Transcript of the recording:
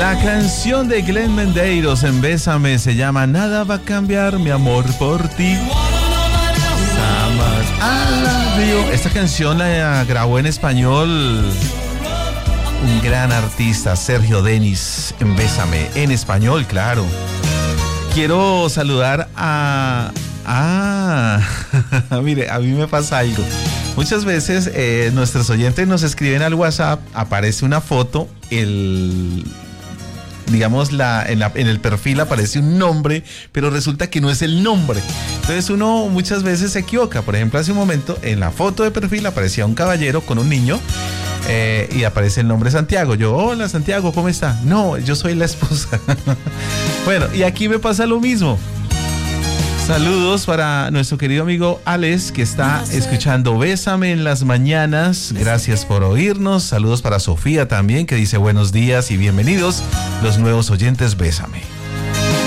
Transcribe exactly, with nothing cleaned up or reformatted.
La canción de Glenn Medeiros en Bésame se llama Nada va a cambiar mi amor por ti. Esta canción la grabó en español un gran artista, Sergio Denis, en Bésame, en español, claro. Quiero saludar a... Ah, mire, a mí me pasa algo. Muchas veces eh, nuestros oyentes nos escriben al WhatsApp, aparece una foto, el... digamos, la, en, la, en el perfil aparece un nombre, pero resulta que no es el nombre. Entonces uno muchas veces se equivoca. Por ejemplo, hace un momento en la foto de perfil aparecía un caballero con un niño eh, y aparece el nombre Santiago. Yo, hola Santiago, ¿cómo está? No, yo soy la esposa. Bueno, y aquí me pasa lo mismo. Saludos para nuestro querido amigo Alex, que está escuchando Bésame en las mañanas. Gracias por oírnos. Saludos para Sofía también, que dice buenos días y bienvenidos los nuevos oyentes Bésame.